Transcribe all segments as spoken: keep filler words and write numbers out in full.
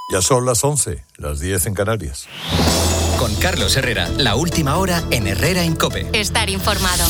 Ya son las once, las diez en Canarias. Con Carlos Herrera, la última hora en Herrera en COPE. Estar informado.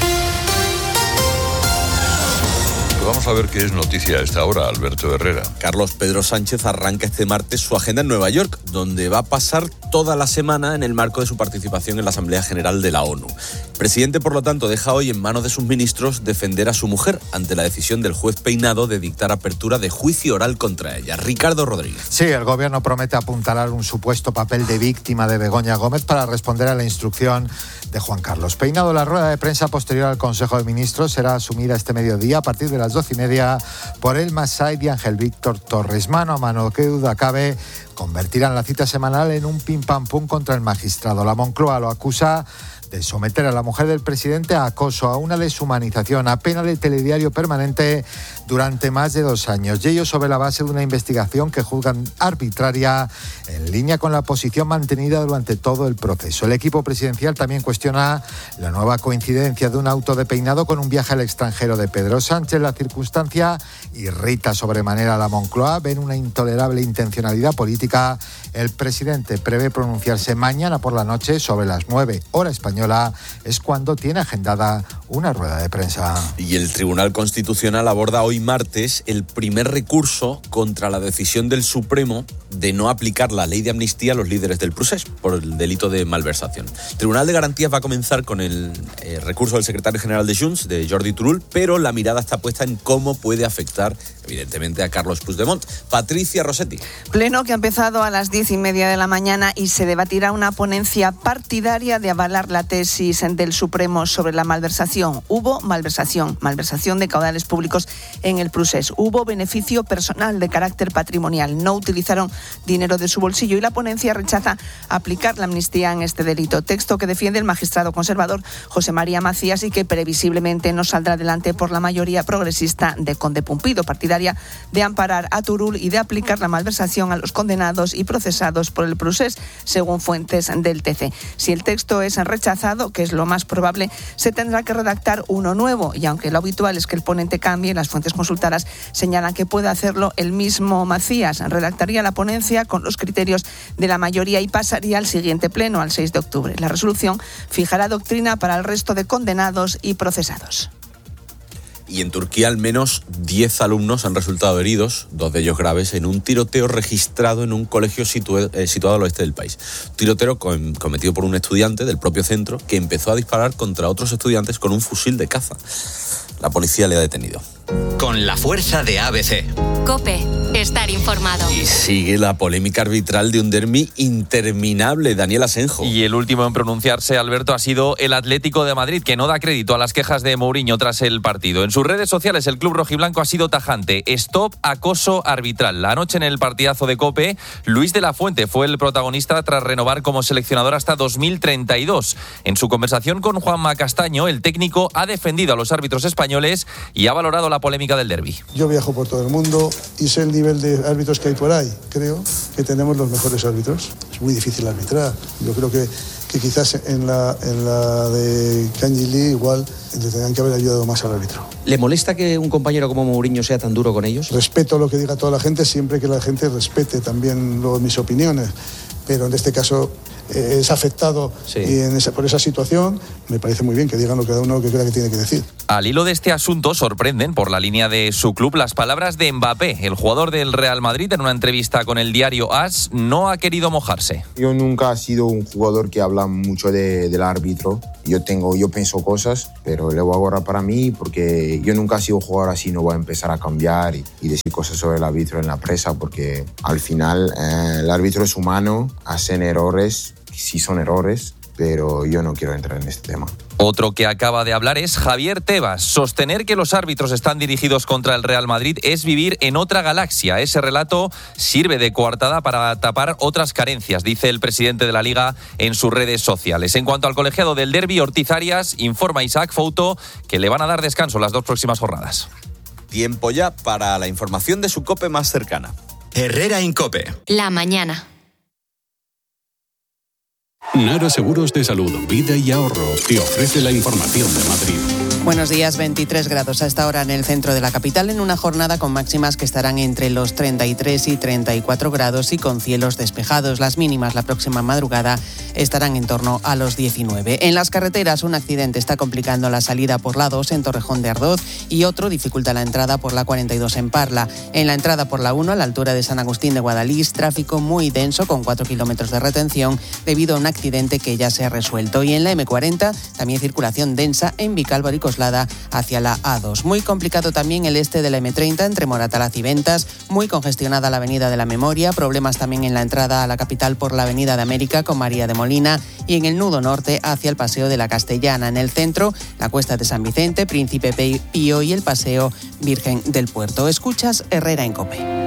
Vamos a ver qué es noticia a esta hora, Alberto Herrera. Carlos Pedro Sánchez arranca este martes su agenda en Nueva York, donde va a pasar toda la semana en el marco de su participación en la Asamblea General de la ONU. El presidente, por lo tanto, deja hoy en manos de sus ministros defender a su mujer ante la decisión del juez Peinado de dictar apertura de juicio oral contra ella. Ricardo Rodríguez. Sí, el gobierno promete apuntalar un supuesto papel de víctima de Begoña Gómez para responder a la instrucción de Juan Carlos Peinado. La rueda de prensa posterior al Consejo de Ministros será asumida este mediodía a partir de las doce y media por el Massaid y Ángel Víctor Torres. Mano a mano, que duda cabe, convertirán la cita semanal en un pim pam pum contra el magistrado. La Moncloa lo acusa de someter a la mujer del presidente a acoso, a una deshumanización, a pena de telediario permanente durante más de dos años. Y ello sobre la base de una investigación que juzgan arbitraria, en línea con la posición mantenida durante todo el proceso. El equipo presidencial también cuestiona la nueva coincidencia de un auto de Peinado con un viaje al extranjero de Pedro Sánchez. La circunstancia irrita sobremanera a la Moncloa. Ven una intolerable intencionalidad política. El presidente prevé pronunciarse mañana por la noche sobre las nueve, hora española. Es cuando tiene agendada una rueda de prensa. Y el Tribunal Constitucional aborda hoy martes el primer recurso contra la decisión del Supremo de no aplicar la ley de amnistía a los líderes del procés por el delito de malversación. El Tribunal de Garantías va a comenzar con el eh, recurso del secretario general de Junts, de Jordi Turull, pero la mirada está puesta en cómo puede afectar, evidentemente, a Carlos Puigdemont. Patricia Rossetti. Pleno que ha empezado a las diez y media de la mañana y se debatirá una ponencia partidaria de avalar la tesis del Supremo sobre la malversación. Hubo malversación, malversación de caudales públicos en el procés. Hubo beneficio personal de carácter patrimonial. No utilizaron dinero de su bolsillo y la ponencia rechaza aplicar la amnistía en este delito. Texto que defiende el magistrado conservador José María Macías y que previsiblemente no saldrá adelante por la mayoría progresista de Conde Pumpido, partidaria de amparar a Turull y de aplicar la malversación a los condenados y procesados por el procés, según fuentes del T C. Si el texto es rechazado, que es lo más probable, se tendrá que redactar uno nuevo y aunque lo habitual es que el ponente cambie, las fuentes consultadas señalan que puede hacerlo el mismo Macías. Redactaría la ponencia con los criterios de la mayoría y pasaría al siguiente pleno, al seis de octubre. La resolución fijará doctrina para el resto de condenados y procesados. Y en Turquía al menos diez alumnos han resultado heridos, dos de ellos graves, en un tiroteo registrado en un colegio situ- eh, situado al oeste del país. Un tiroteo com- cometido por un estudiante del propio centro que empezó a disparar contra otros estudiantes con un fusil de caza. La policía le ha detenido. Con la fuerza de A B C. COPE. Estar informado. Y sigue la polémica arbitral de un derbi interminable, Daniel Asenjo. Y el último en pronunciarse, Alberto, ha sido el Atlético de Madrid, que no da crédito a las quejas de Mourinho tras el partido. En sus redes sociales, el club rojiblanco ha sido tajante. Stop acoso arbitral. La noche en el partidazo de COPE, Luis de la Fuente fue el protagonista tras renovar como seleccionador hasta dos mil treinta y dos. En su conversación con Juanma Castaño, el técnico ha defendido a los árbitros españoles y ha valorado la polémica del derbi. Yo viajo por todo el mundo y sé el nivel de árbitros que hay por ahí. Creo que tenemos los mejores árbitros. Es muy difícil arbitrar. Yo creo que, que quizás en la, en la de Kanji Lee igual le tendrían que haber ayudado más al árbitro. ¿Le molesta que un compañero como Mourinho sea tan duro con ellos? Respeto lo que diga toda la gente, siempre que la gente respete también luego mis opiniones. Pero en este caso eh, es afectado sí. y en esa, por esa situación me parece muy bien que digan lo que cada uno que crea que tiene que decir. Al hilo de este asunto sorprenden por la línea de su club las palabras de Mbappé. El jugador del Real Madrid, en una entrevista con el diario AS, no ha querido mojarse. Yo nunca he sido un jugador que habla mucho de, del árbitro. Yo tengo, yo pienso cosas, pero le voy a borrar para mí porque yo nunca he sido un jugador así. No voy a empezar a cambiar y, y decir cosas sobre el árbitro en la prensa porque al final eh, el árbitro es humano, hacen errores, sí son errores, pero yo no quiero entrar en este tema. Otro que acaba de hablar es Javier Tebas. Sostener que los árbitros están dirigidos contra el Real Madrid es vivir en otra galaxia. Ese relato sirve de coartada para tapar otras carencias, dice el presidente de la Liga en sus redes sociales. En cuanto al colegiado del derbi, Ortiz Arias informa a Isaac Fouto que le van a dar descanso las dos próximas jornadas. Tiempo ya para la información de su COPE más cercana. Herrera en COPE. La mañana. Nara Seguros de Salud, Vida y Ahorro te ofrece la información de Madrid. Buenos días, veintitrés grados a esta hora en el centro de la capital, en una jornada con máximas que estarán entre los treinta y tres y treinta y cuatro grados y con cielos despejados. Las mínimas la próxima madrugada estarán en torno a los diecinueve. En las carreteras, un accidente está complicando la salida por la dos en Torrejón de Ardoz y otro dificulta la entrada por la cuarenta y dos en Parla. En la entrada por la uno, a la altura de San Agustín de Guadalís, tráfico muy denso con cuatro kilómetros de retención debido a un accidente que ya se ha resuelto. Y en la eme cuarenta, también circulación densa en Vicálvaro y Coslada hacia la a dos. Muy complicado también el este de la eme treinta entre Moratalaz y Ventas, muy congestionada la avenida de la Memoria, problemas también en la entrada a la capital por la avenida de América con María de Molina y en el nudo norte hacia el Paseo de la Castellana. En el centro, la Cuesta de San Vicente, Príncipe Pío y el Paseo Virgen del Puerto. Escuchas Herrera en COPE.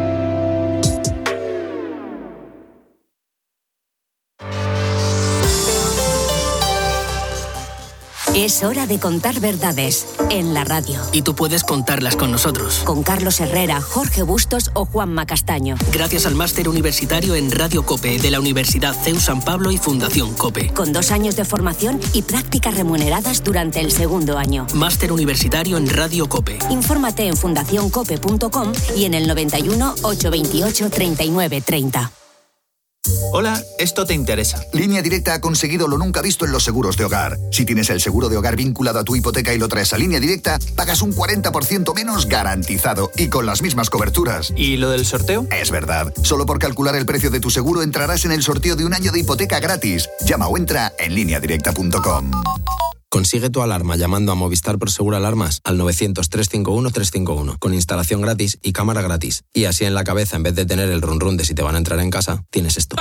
Es hora de contar verdades en la radio. Y tú puedes contarlas con nosotros. Con Carlos Herrera, Jorge Bustos o Juanma Castaño. Gracias al máster universitario en Radio COPE de la Universidad C E U San Pablo y Fundación COPE. Con dos años de formación y prácticas remuneradas durante el segundo año. Máster universitario en Radio COPE. Infórmate en fundación cope punto com y en el noventa y uno, ochocientos veintiocho, treinta y nueve treinta. Hola, esto te interesa. Línea Directa ha conseguido lo nunca visto en los seguros de hogar. Si tienes el seguro de hogar vinculado a tu hipoteca y lo traes a Línea Directa, pagas un cuarenta por ciento menos garantizado y con las mismas coberturas. ¿Y lo del sorteo? Es verdad. Solo por calcular el precio de tu seguro entrarás en el sorteo de un año de hipoteca gratis. Llama o entra en línea directa punto com. Consigue tu alarma llamando a Movistar Prosegur Alarmas al novecientos, trescientos cincuenta y uno, trescientos cincuenta y uno con instalación gratis y cámara gratis. Y así en la cabeza, en vez de tener el run run de si te van a entrar en casa, tienes esto.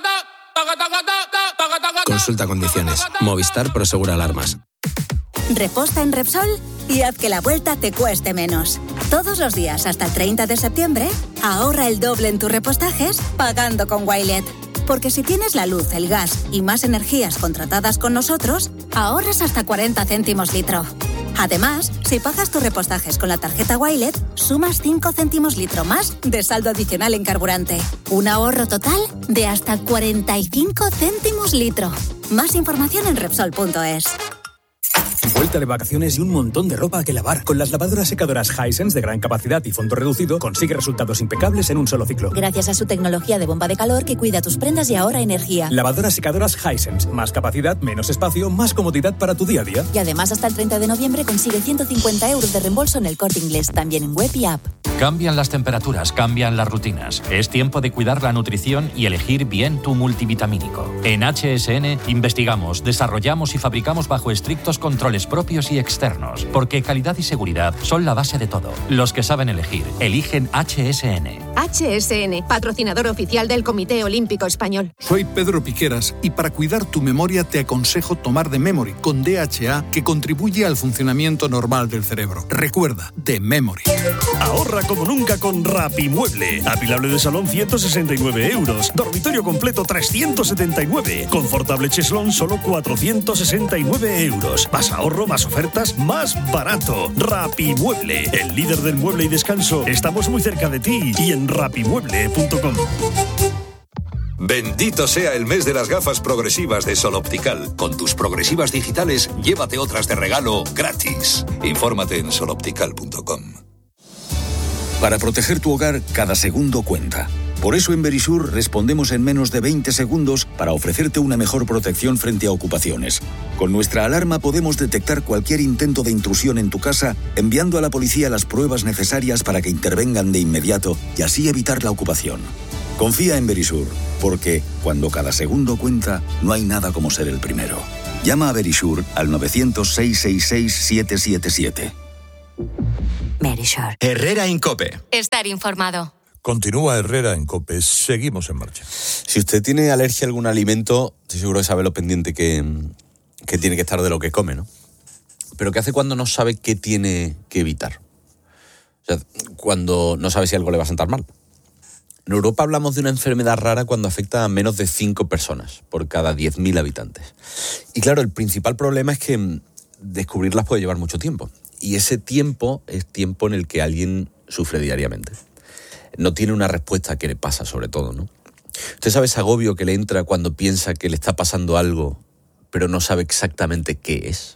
Consulta condiciones. Movistar Prosegur Alarmas. Reposta en Repsol y haz que la vuelta te cueste menos. Todos los días hasta el treinta de septiembre, ahorra el doble en tus repostajes pagando con Wilet. Porque si tienes la luz, el gas y más energías contratadas con nosotros, ahorras hasta cuarenta céntimos litro. Además, si pagas tus repostajes con la tarjeta Wilet, sumas cinco céntimos litro más de saldo adicional en carburante. Un ahorro total de hasta cuarenta y cinco céntimos litro. Más información en Repsol punto es. Vuelta de vacaciones y un montón de ropa que lavar. Con las lavadoras secadoras Hisense de gran capacidad y fondo reducido, consigue resultados impecables en un solo ciclo. Gracias a su tecnología de bomba de calor que cuida tus prendas y ahorra energía. Lavadoras secadoras Hisense. Más capacidad, menos espacio, más comodidad para tu día a día. Y además hasta el treinta de noviembre consigue ciento cincuenta euros de reembolso en el Corte Inglés, también en web y app. Cambian las temperaturas, cambian las rutinas. Es tiempo de cuidar la nutrición y elegir bien tu multivitamínico. En H S N investigamos, desarrollamos y fabricamos bajo estrictos controles propios y externos, porque calidad y seguridad son la base de todo. Los que saben elegir, eligen H S N. H S N, patrocinador oficial del Comité Olímpico Español. Soy Pedro Piqueras y para cuidar tu memoria te aconsejo tomar The Memory con D H A, que contribuye al funcionamiento normal del cerebro. Recuerda, The Memory. Ahorra como nunca con Rapimueble. Apilable de salón ciento sesenta y nueve euros. Dormitorio completo trescientos setenta y nueve. Confortable cheslón solo cuatrocientos sesenta y nueve euros. Más ahorro, más ofertas, más barato. Rapimueble, el líder del mueble y descanso. Estamos muy cerca de ti y en rapimueble punto com. Bendito sea el mes de las gafas progresivas de Sol Optical. Con tus progresivas digitales, llévate otras de regalo gratis. Infórmate en sol optical punto com. Para proteger tu hogar, cada segundo cuenta. Por eso en Verisur respondemos en menos de veinte segundos para ofrecerte una mejor protección frente a ocupaciones. Con nuestra alarma podemos detectar cualquier intento de intrusión en tu casa, enviando a la policía las pruebas necesarias para que intervengan de inmediato y así evitar la ocupación. Confía en Verisur, porque cuando cada segundo cuenta, no hay nada como ser el primero. Llama a Verisur al novecientos, seiscientos sesenta y seis, siete siete siete. Verisur. Herrera en COPE. Estar informado. Continúa Herrera en COPE. Seguimos en marcha. Si usted tiene alergia a algún alimento, estoy seguro de saber lo pendiente que, que tiene que estar de lo que come, ¿no? Pero ¿qué hace cuando no sabe qué tiene que evitar? O sea, cuando no sabe si algo le va a sentar mal. En Europa hablamos de una enfermedad rara cuando afecta a menos de cinco personas por cada diez mil habitantes. Y claro, el principal problema es que descubrirlas puede llevar mucho tiempo. Y ese tiempo es tiempo en el que alguien sufre diariamente. No tiene una respuesta a qué le pasa, sobre todo, ¿no? ¿Usted sabe ese agobio que le entra cuando piensa que le está pasando algo, pero no sabe exactamente qué es?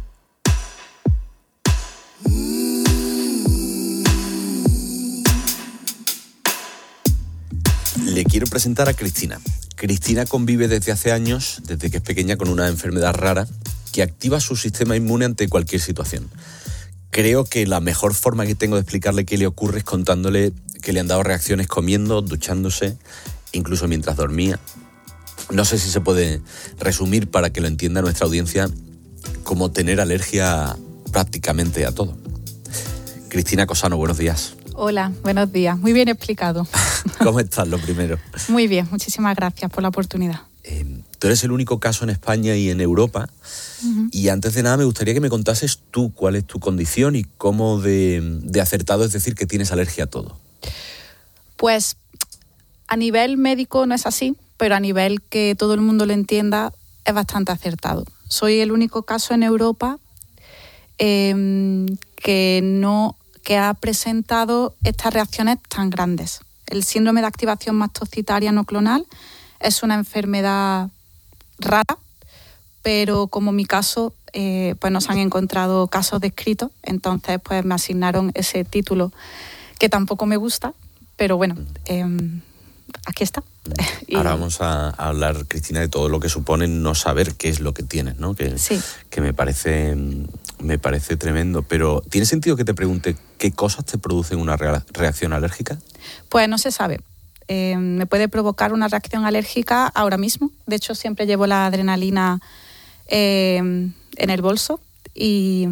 Le quiero presentar a Cristina. Cristina convive desde hace años, desde que es pequeña, con una enfermedad rara que activa su sistema inmune ante cualquier situación. Creo que la mejor forma que tengo de explicarle qué le ocurre es contándole que le han dado reacciones comiendo, duchándose, incluso mientras dormía. No sé si se puede resumir para que lo entienda nuestra audiencia como tener alergia prácticamente a todo. Cristina Cosano, buenos días. Hola, buenos días. Muy bien explicado. ¿Cómo estás, lo primero? Muy bien, muchísimas gracias por la oportunidad. Eh, tú eres el único caso en España y en Europa. Uh-huh. Y antes de nada me gustaría que me contases tú cuál es tu condición y cómo de, de acertado es decir que tienes alergia a todo. Pues a nivel médico no es así, pero a nivel que todo el mundo lo entienda es bastante acertado. Soy el único caso en Europa eh, que no... que ha presentado estas reacciones tan grandes. El síndrome de activación mastocitaria no clonal es una enfermedad rara, pero como mi caso, eh, pues nos han encontrado casos descritos, entonces pues me asignaron ese título que tampoco me gusta, pero bueno, eh, aquí está. Y... Ahora vamos a, a hablar, Cristina, de todo lo que supone no saber qué es lo que tienes, ¿no? Que, sí. que me parece... Me parece tremendo, pero ¿tiene sentido que te pregunte qué cosas te producen una reacción alérgica? Pues no se sabe. Eh, me puede provocar una reacción alérgica ahora mismo. De hecho, siempre llevo la adrenalina eh, en el bolso y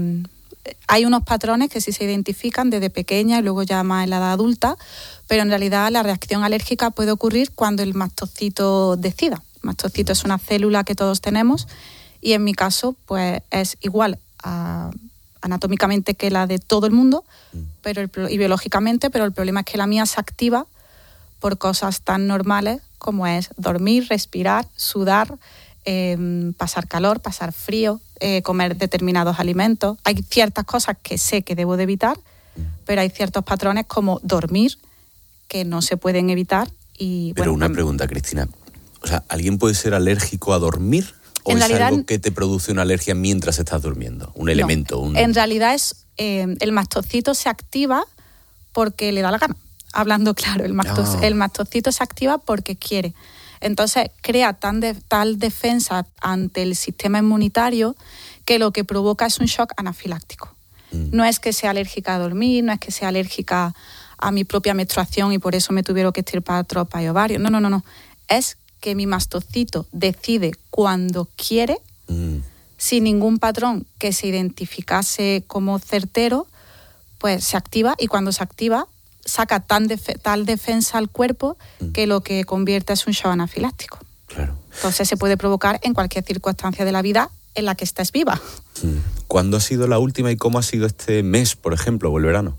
hay unos patrones que sí se identifican desde pequeña y luego ya más en la edad adulta, pero en realidad la reacción alérgica puede ocurrir cuando el mastocito decida. El mastocito es una célula que todos tenemos y en mi caso pues es igual A, anatómicamente que la de todo el mundo pero el, y biológicamente, pero el problema es que la mía se activa por cosas tan normales como es dormir, respirar, sudar, eh, pasar calor, pasar frío, eh, comer determinados alimentos. Hay ciertas cosas que sé que debo de evitar, pero hay ciertos patrones como dormir que no se pueden evitar. Y, pero bueno, una pregunta, Cristina. O sea, ¿alguien puede ser alérgico a dormir? ¿O en es realidad, algo que te produce una alergia mientras estás durmiendo? Un elemento. No, un... En realidad es eh, el mastocito se activa porque le da la gana. Hablando claro, el, mastos, oh. el mastocito se activa porque quiere. Entonces crea tan de, tal defensa ante el sistema inmunitario que lo que provoca es un shock anafiláctico. Mm. No es que sea alérgica a dormir, no es que sea alérgica a mi propia menstruación y por eso me tuvieron que extirpar trompa y ovario. No, no, no, no. Es que mi mastocito decide cuando quiere, mm. sin ningún patrón que se identificase como certero, pues se activa y cuando se activa saca tan def- tal defensa al cuerpo mm. que lo que convierte es un shock anafiláctico. Claro. Entonces se puede provocar en cualquier circunstancia de la vida en la que estés viva. Mm. ¿Cuándo ha sido la última y cómo ha sido este mes, por ejemplo, o el verano?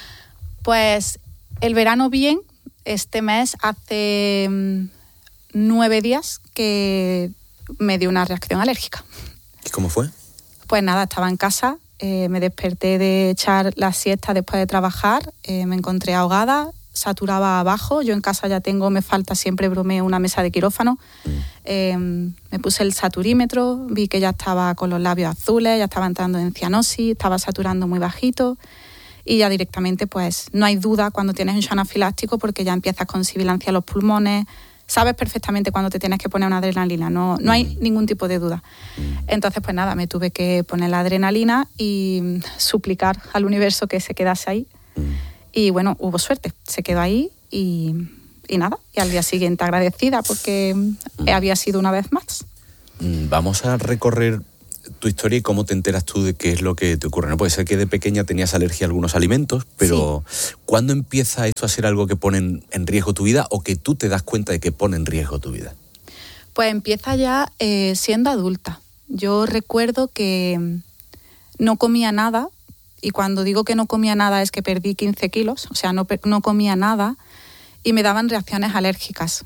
Pues el verano bien, este mes hace mm, nueve días que me dio una reacción alérgica. ¿Y cómo fue? Pues nada, estaba en casa, eh, me desperté de echar la siesta después de trabajar, eh, me encontré ahogada, saturaba abajo, yo en casa ya tengo, me falta siempre bromeo una mesa de quirófano, mm. eh, me puse el saturímetro, vi que ya estaba con los labios azules, ya estaba entrando en cianosis, estaba saturando muy bajito y ya directamente pues no hay duda cuando tienes un shock anafiláctico porque ya empiezas con sibilancia en los pulmones, sabes perfectamente cuándo te tienes que poner una adrenalina, no, no hay ningún tipo de duda. Entonces, pues nada, me tuve que poner la adrenalina y suplicar al universo que se quedase ahí. Y bueno, hubo suerte, se quedó ahí y, y nada, y al día siguiente agradecida porque había sido una vez más. Vamos a recorrer tu historia y cómo te enteras tú de qué es lo que te ocurre. No puede ser que de pequeña tenías alergia a algunos alimentos, pero sí. ¿Cuándo empieza esto a ser algo que pone en, en riesgo tu vida o que tú te das cuenta de que pone en riesgo tu vida? Pues empieza ya eh, siendo adulta. Yo recuerdo que no comía nada y cuando digo que no comía nada es que perdí quince kilos, o sea, no, no comía nada y me daban reacciones alérgicas.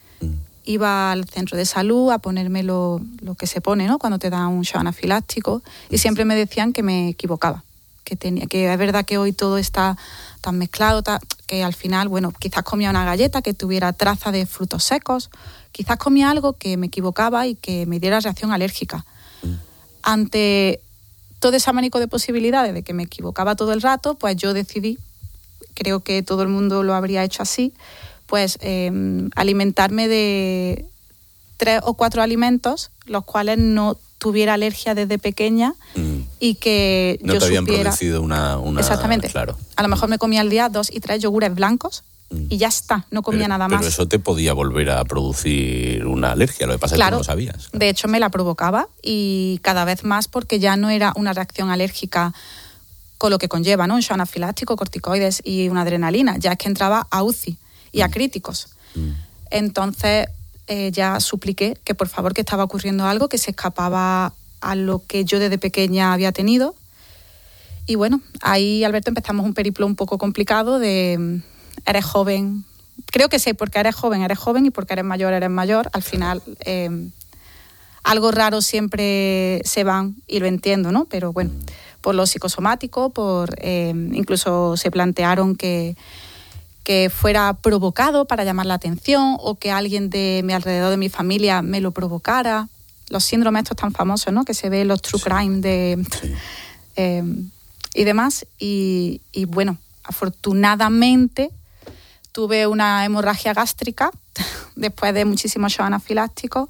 Iba al centro de salud a ponerme lo, lo que se pone, ¿no? Cuando te da un shock anafiláctico y siempre me decían que me equivocaba, que tenía, que es verdad que hoy todo está tan mezclado, tan, que al final, bueno, quizás comía una galleta que tuviera traza de frutos secos, quizás comía algo que me equivocaba y que me diera reacción alérgica. Mm. Ante todo ese abanico de posibilidades de que me equivocaba todo el rato, pues yo decidí, creo que todo el mundo lo habría hecho así, pues eh, alimentarme de tres o cuatro alimentos, los cuales no tuviera alergia desde pequeña mm. y que no yo te habían supiera... producido una, una... Exactamente. Claro. A lo mejor me comía al día dos y tres yogures blancos mm. y ya está, no comía pero, nada más. Pero eso te podía volver a producir una alergia, lo que pasa claro, es que no lo sabías. Claro. De hecho me la provocaba y cada vez más porque ya no era una reacción alérgica con lo que conlleva, ¿no? Un shock anafiláctico, corticoides y una adrenalina, ya es que entraba a U C I y mm. a críticos. Mm. Entonces... Eh, ya supliqué que por favor que estaba ocurriendo algo que se escapaba a lo que yo desde pequeña había tenido. Y bueno, ahí, Alberto, empezamos un periplo un poco complicado de eres joven, creo que sí, porque eres joven, eres joven y porque eres mayor, eres mayor. Al final eh, algo raro siempre se van y lo entiendo, ¿no? Pero bueno, por lo psicosomático, por eh, incluso se plantearon que que fuera provocado para llamar la atención o que alguien de mi alrededor de mi familia me lo provocara. Los síndromes estos tan famosos, ¿no? Que se ve en los true crime de, sí. eh, y demás. Y, y bueno, afortunadamente tuve una hemorragia gástrica después de muchísimos shock anafilácticos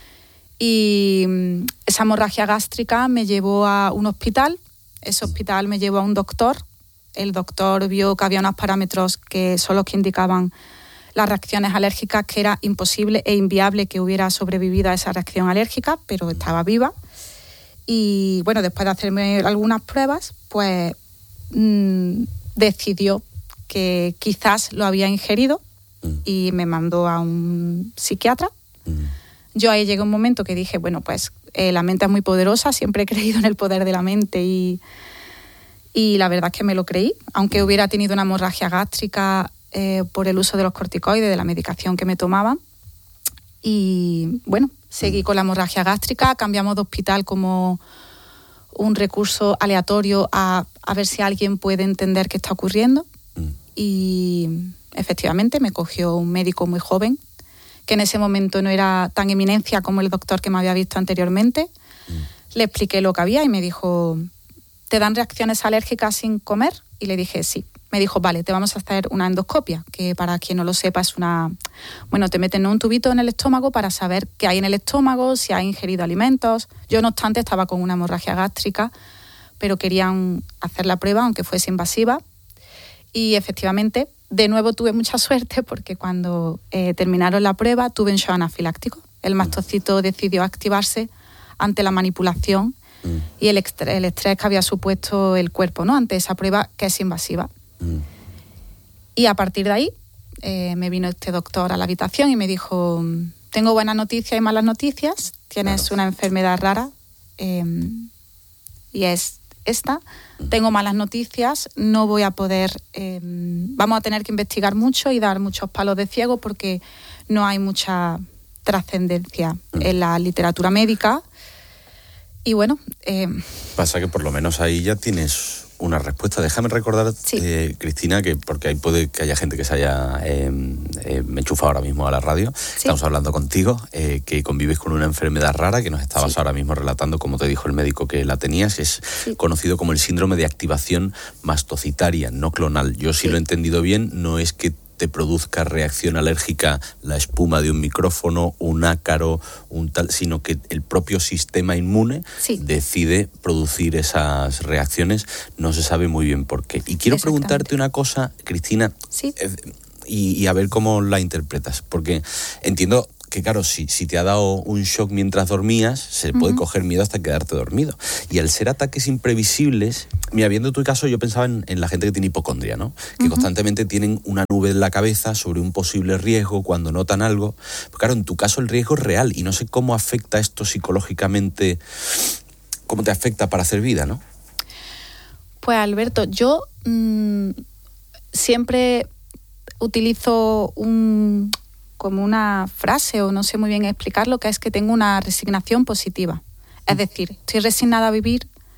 y esa hemorragia gástrica me llevó a un hospital. Ese hospital me llevó a un doctor. El doctor vio que había unos parámetros que son los que indicaban las reacciones alérgicas, que era imposible e inviable que hubiera sobrevivido a esa reacción alérgica, pero estaba viva. Y bueno, después de hacerme algunas pruebas, pues mmm, decidió que quizás lo había ingerido y me mandó a un psiquiatra. Yo ahí llegué a un momento que dije, bueno, pues eh, la mente es muy poderosa, siempre he creído en el poder de la mente y... Y la verdad es que me lo creí, aunque hubiera tenido una hemorragia gástrica eh, por el uso de los corticoides, de la medicación que me tomaban. Y bueno, seguí con la hemorragia gástrica, cambiamos de hospital como un recurso aleatorio a, a ver si alguien puede entender qué está ocurriendo. Y efectivamente me cogió un médico muy joven, que en ese momento no era tan eminencia como el doctor que me había visto anteriormente. Le expliqué lo que había y me dijo... ¿Te dan reacciones alérgicas sin comer? Y le dije, sí. Me dijo, vale, te vamos a hacer una endoscopia, que para quien no lo sepa es una... Bueno, te meten un tubito en el estómago para saber qué hay en el estómago, si ha ingerido alimentos. Yo, no obstante, estaba con una hemorragia gástrica, pero querían hacer la prueba, aunque fuese invasiva. Y efectivamente, de nuevo tuve mucha suerte, porque cuando eh, terminaron la prueba tuve un shock anafiláctico. El mastocito decidió activarse ante la manipulación Mm. y el estrés, el estrés que había supuesto el cuerpo, ¿no? Ante esa prueba que es invasiva. Mm. Y a partir de ahí eh, me vino este doctor a la habitación y me dijo, tengo buenas noticias y malas noticias, tienes claro. una enfermedad rara eh, y es esta, mm. tengo malas noticias, no voy a poder, eh, vamos a tener que investigar mucho y dar muchos palos de ciego porque no hay mucha trascendencia mm. en la literatura médica. Y bueno... Eh, Pasa que por lo menos ahí ya tienes una respuesta. Déjame recordar, sí. eh, Cristina, que porque ahí puede que haya gente que se haya eh, eh, me enchufa ahora mismo a la radio. Sí. Estamos hablando contigo, eh, que convives con una enfermedad rara que nos estabas sí. ahora mismo relatando, como te dijo el médico que la tenías. Es sí. conocido como el síndrome de activación mastocitaria, no clonal. Yo sí, sí lo he entendido bien, no es que te produzca reacción alérgica la espuma de un micrófono, un ácaro, un tal, sino que el propio sistema inmune sí. decide producir esas reacciones. No se sabe muy bien por qué. Y quiero preguntarte una cosa, Cristina, sí. eh, y, y a ver cómo la interpretas, porque entiendo que claro, si, si te ha dado un shock mientras dormías, se uh-huh. puede coger miedo hasta quedarte dormido. Y al ser ataques imprevisibles, mira, viendo tu caso, yo pensaba en, en la gente que tiene hipocondria, ¿no? Que uh-huh. constantemente tienen una nube en la cabeza sobre un posible riesgo cuando notan algo. Pero claro, en tu caso el riesgo es real y no sé cómo afecta esto psicológicamente, cómo te afecta para hacer vida, ¿no? Pues Alberto, yo mmm, siempre utilizo un... como una frase, o no sé muy bien explicarlo, que es que tengo una resignación positiva. Es decir, estoy resignada a vivir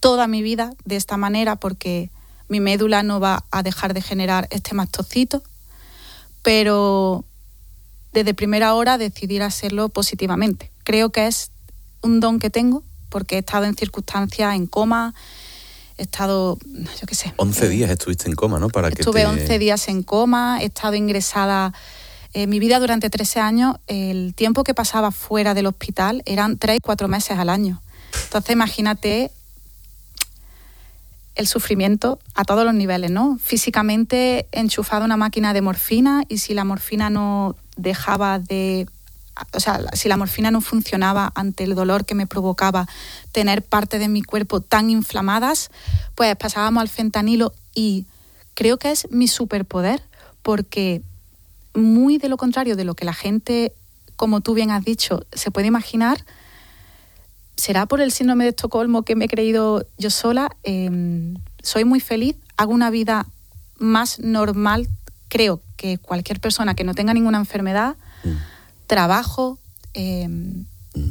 toda mi vida de esta manera porque mi médula no va a dejar de generar este mastocito, pero desde primera hora decidir hacerlo positivamente. Creo que es un don que tengo porque he estado en circunstancias en coma, he estado, yo qué sé. once días estuviste en coma, ¿no? Para que Estuve te... once días en coma, he estado ingresada. En mi vida durante trece años, el tiempo que pasaba fuera del hospital eran tres, cuatro meses al año. Entonces imagínate el sufrimiento a todos los niveles, ¿no? Físicamente enchufada a una máquina de morfina y si la morfina no dejaba de... O sea, si la morfina no funcionaba ante el dolor que me provocaba tener partes de mi cuerpo tan inflamadas, pues pasábamos al fentanilo y creo que es mi superpoder porque muy de lo contrario de lo que la gente, como tú bien has dicho, se puede imaginar, será por el síndrome de Estocolmo que me he creído yo sola, eh, soy muy feliz, hago una vida más normal, creo que cualquier persona que no tenga ninguna enfermedad, mm. trabajo, eh, mm.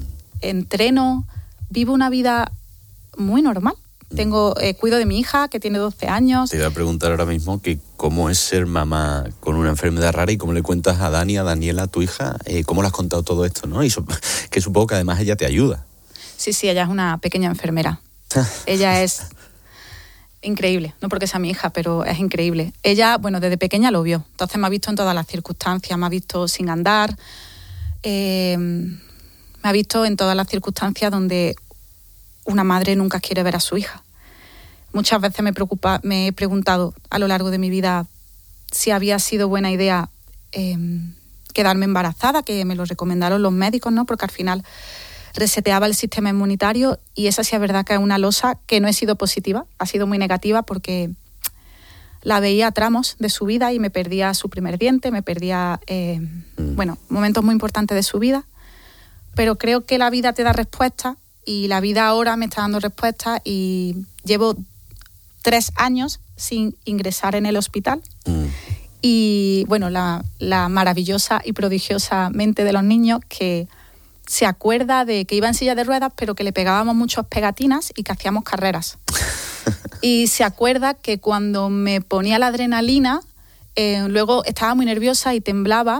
entreno, vivo una vida muy normal. Tengo, eh, cuido de mi hija, que tiene doce años. Te iba a preguntar ahora mismo que cómo es ser mamá con una enfermedad rara y cómo le cuentas a Dani, a Daniela, tu hija, eh, cómo le has contado todo esto, ¿no? Y so, que supongo que además ella te ayuda. Sí, sí, ella es una pequeña enfermera. Ella es increíble, no porque sea mi hija, pero es increíble. Ella, bueno, desde pequeña lo vio, entonces me ha visto en todas las circunstancias, me ha visto sin andar, eh, me ha visto en todas las circunstancias donde una madre nunca quiere ver a su hija. Muchas veces me preocupa, me he preguntado a lo largo de mi vida si había sido buena idea eh, quedarme embarazada, que me lo recomendaron los médicos, ¿no? Porque al final reseteaba el sistema inmunitario y esa sí es verdad que es una losa que no he sido positiva, ha sido muy negativa porque la veía a tramos de su vida y me perdía su primer diente, me perdía, eh, mm. bueno, momentos muy importantes de su vida, pero creo que la vida te da respuestas y la vida ahora me está dando respuestas y llevo tres años sin ingresar en el hospital. Mm. Y bueno, la, la maravillosa y prodigiosa mente de los niños que se acuerda de que iba en silla de ruedas, pero que le pegábamos muchas pegatinas y que hacíamos carreras. Y se acuerda que cuando me ponía la adrenalina, eh, luego estaba muy nerviosa y temblaba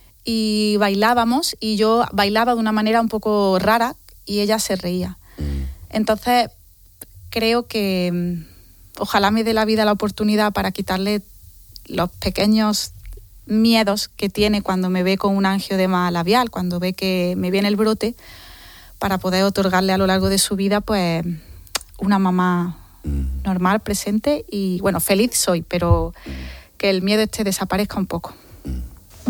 y bailábamos y yo bailaba de una manera un poco rara y ella se reía. Mm. Entonces, creo que ojalá me dé la vida la oportunidad para quitarle los pequeños miedos que tiene cuando me ve con un angiodema labial, cuando ve que me viene el brote, para poder otorgarle a lo largo de su vida pues una mamá normal, presente y bueno, feliz soy, pero que el miedo este desaparezca un poco.